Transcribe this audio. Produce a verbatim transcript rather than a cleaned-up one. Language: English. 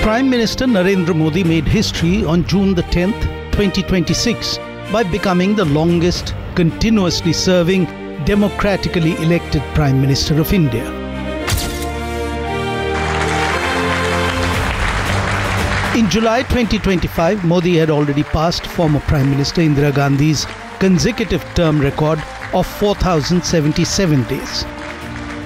Prime Minister Narendra Modi made history on June the tenth, twenty twenty-six by becoming the longest continuously serving democratically elected Prime Minister of India. In July twenty twenty-five, Modi had already passed former Prime Minister Indira Gandhi's consecutive term record of four thousand seventy-seven days.